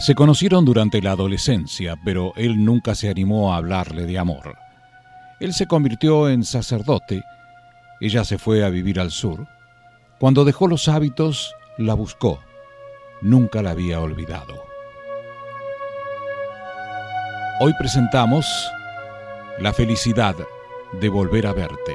Se conocieron durante la adolescencia, pero él nunca se animó a hablarle de amor. Él se convirtió en sacerdote, ella se fue a vivir al sur. Cuando dejó los hábitos, la buscó. Nunca la había olvidado. Hoy presentamos La felicidad de volver a verte.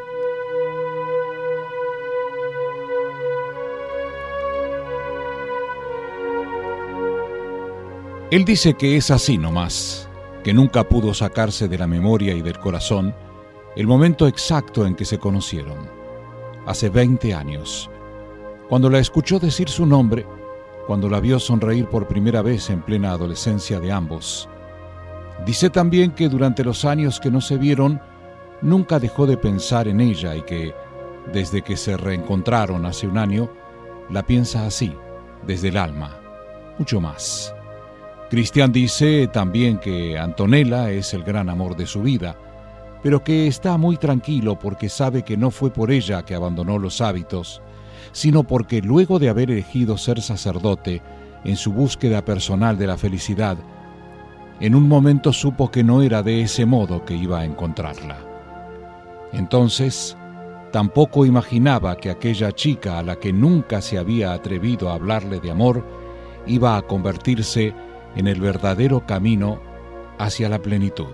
Él dice que es así nomás, que nunca pudo sacarse de la memoria y del corazón el momento exacto en que se conocieron, hace 20 años, cuando la escuchó decir su nombre, cuando la vio sonreír por primera vez en plena adolescencia de ambos. Dice también que durante los años que no se vieron, nunca dejó de pensar en ella y que, desde que se reencontraron hace un año, la piensa así, desde el alma, mucho más. Cristian dice también que Antonella es el gran amor de su vida, pero que está muy tranquilo porque sabe que no fue por ella que abandonó los hábitos, sino porque luego de haber elegido ser sacerdote en su búsqueda personal de la felicidad, en un momento supo que no era de ese modo que iba a encontrarla. Entonces, tampoco imaginaba que aquella chica a la que nunca se había atrevido a hablarle de amor iba a convertirse en el verdadero camino hacia la plenitud.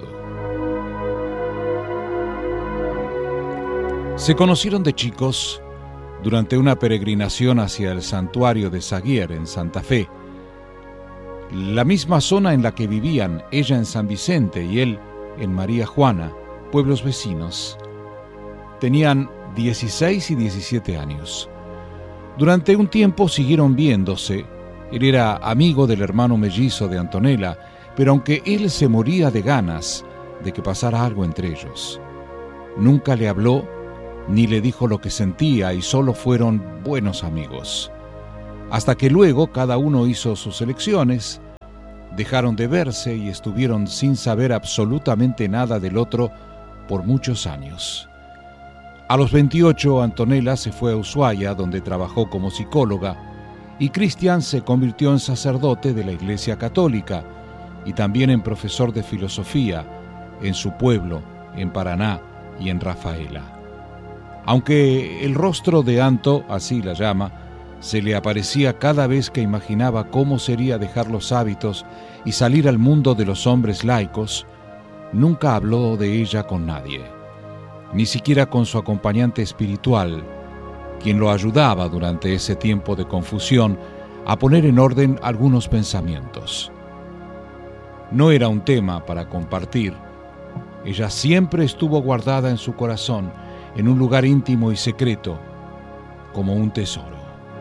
Se conocieron de chicos durante una peregrinación hacia el santuario de Saguier en Santa Fe, la misma zona en la que vivían, ella en San Vicente y él en María Juana, pueblos vecinos. Tenían 16 y 17 años. Durante un tiempo siguieron viéndose. Él era amigo del hermano mellizo de Antonella, pero aunque él se moría de ganas de que pasara algo entre ellos, nunca le habló ni le dijo lo que sentía y solo fueron buenos amigos. Hasta que luego cada uno hizo sus elecciones, dejaron de verse y estuvieron sin saber absolutamente nada del otro por muchos años. A los 28, Antonella se fue a Ushuaia, donde trabajó como psicóloga, y Cristian se convirtió en sacerdote de la Iglesia Católica y también en profesor de filosofía en su pueblo, en Paraná y en Rafaela. Aunque el rostro de Anto, así la llama, se le aparecía cada vez que imaginaba cómo sería dejar los hábitos y salir al mundo de los hombres laicos, nunca habló de ella con nadie, ni siquiera con su acompañante espiritual, quien lo ayudaba durante ese tiempo de confusión a poner en orden algunos pensamientos. No era un tema para compartir. Ella siempre estuvo guardada en su corazón, en un lugar íntimo y secreto, como un tesoro.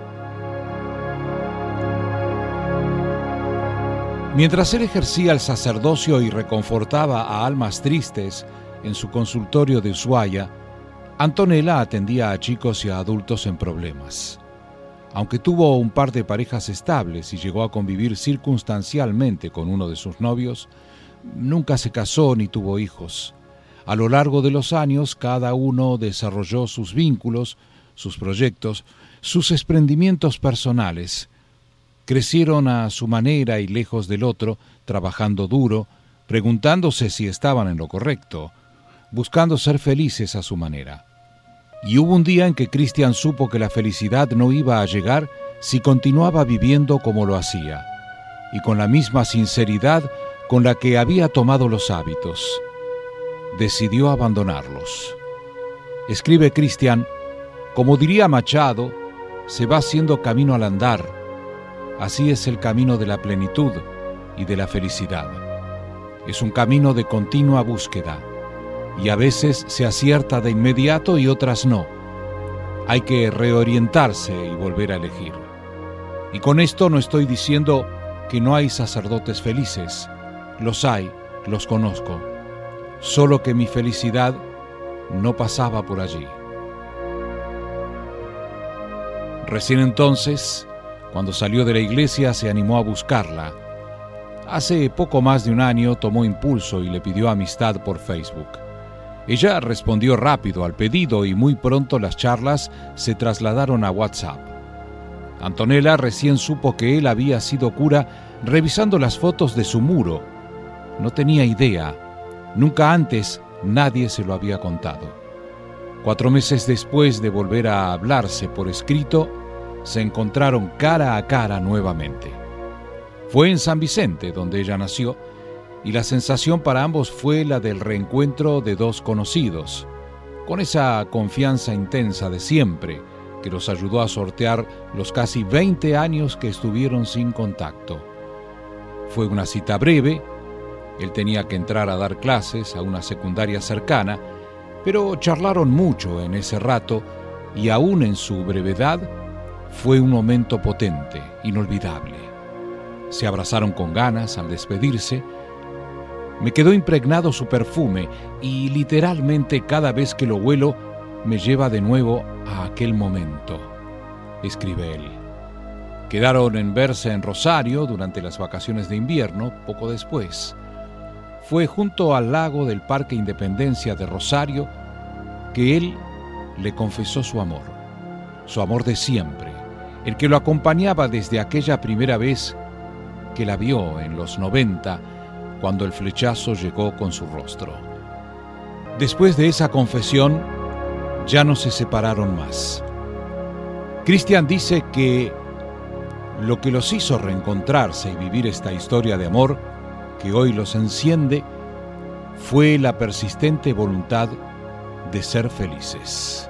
Mientras él ejercía el sacerdocio y reconfortaba a almas tristes en su consultorio de Ushuaia, Antonella atendía a chicos y a adultos en problemas. Aunque tuvo un par de parejas estables y llegó a convivir circunstancialmente con uno de sus novios, nunca se casó ni tuvo hijos. A lo largo de los años, cada uno desarrolló sus vínculos, sus proyectos, sus desprendimientos personales. Crecieron a su manera y lejos del otro, trabajando duro, preguntándose si estaban en lo correcto, buscando ser felices a su manera. Y hubo un día en que Cristian supo que la felicidad no iba a llegar si continuaba viviendo como lo hacía, y con la misma sinceridad con la que había tomado los hábitos. Decidió abandonarlos. Escribe Cristian, como diría Machado, se va haciendo camino al andar. Así es el camino de la plenitud y de la felicidad. Es un camino de continua búsqueda. Y a veces se acierta de inmediato y otras no. Hay que reorientarse y volver a elegir. Y con esto no estoy diciendo que no hay sacerdotes felices. Los hay, los conozco. Solo que mi felicidad no pasaba por allí. Recién entonces, cuando salió de la iglesia, se animó a buscarla. Hace poco más de un año tomó impulso y le pidió amistad por Facebook. Ella respondió rápido al pedido y muy pronto las charlas se trasladaron a WhatsApp. Antonella recién supo que él había sido cura revisando las fotos de su muro. No tenía idea. Nunca antes nadie se lo había contado. 4 meses después de volver a hablarse por escrito, se encontraron cara a cara nuevamente. Fue en San Vicente donde ella nació, y la sensación para ambos fue la del reencuentro de dos conocidos, con esa confianza intensa de siempre que los ayudó a sortear los casi 20 años que estuvieron sin contacto. Fue una cita breve. Él tenía que entrar a dar clases a una secundaria cercana, pero charlaron mucho en ese rato y aún en su brevedad fue un momento potente, inolvidable. Se abrazaron con ganas al despedirse. Me quedó impregnado su perfume y literalmente cada vez que lo huelo me lleva de nuevo a aquel momento, escribe él. Quedaron en verse en Rosario durante las vacaciones de invierno, poco después. Fue junto al lago del Parque Independencia de Rosario que él le confesó su amor de siempre, el que lo acompañaba desde aquella primera vez que la vio en los 90, cuando el flechazo llegó con su rostro. Después de esa confesión, ya no se separaron más. Cristian dice que lo que los hizo reencontrarse y vivir esta historia de amor que hoy los enciende fue la persistente voluntad de ser felices.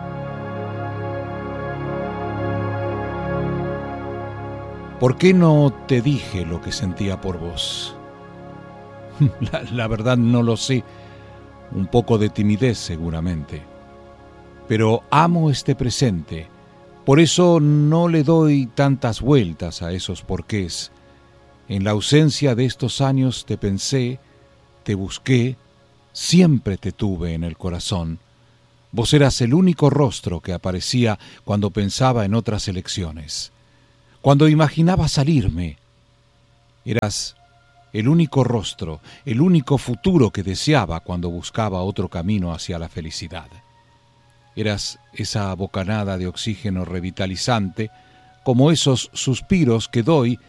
¿Por qué no te dije lo que sentía por vos? La verdad no lo sé. Un poco de timidez seguramente. Pero amo este presente. Por eso no le doy tantas vueltas a esos porqués. En la ausencia de estos años te pensé, te busqué, siempre te tuve en el corazón. Vos eras el único rostro que aparecía cuando pensaba en otras elecciones. Cuando imaginaba salirme, eras el único rostro, el único futuro que deseaba cuando buscaba otro camino hacia la felicidad. Eras esa bocanada de oxígeno revitalizante, como esos suspiros que doy